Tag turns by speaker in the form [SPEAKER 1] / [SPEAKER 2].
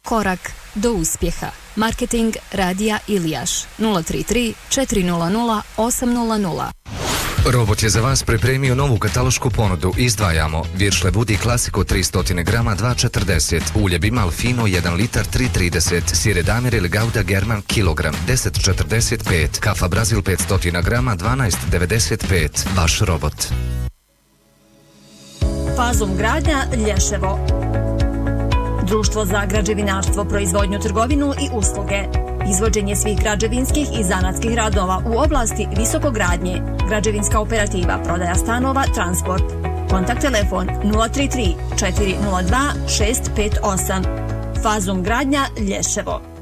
[SPEAKER 1] korak do uspjeha. Marketing Radija Ilijaš 033 400 800.
[SPEAKER 2] Robot je za vas pripremio novu katalošku ponudu. Izdvajamo Viršle Budi Klasiko 300 grama 2,40, ulje Bimal Fino 1 litar 3,30, sire Damir ili Gouda German kilogram 10,45, kafa Brazil 500 grama 12,95. Vaš robot.
[SPEAKER 3] Fazum gradnja Lješevo. Društvo za građevinarstvo, proizvodnju, trgovinu i usluge. Izvođenje svih građevinskih i zanatskih radova u oblasti visokogradnje. Građevinska operativa, prodaja stanova, transport. Kontakt telefon 033 402 658. Fazum gradnja Lješevo.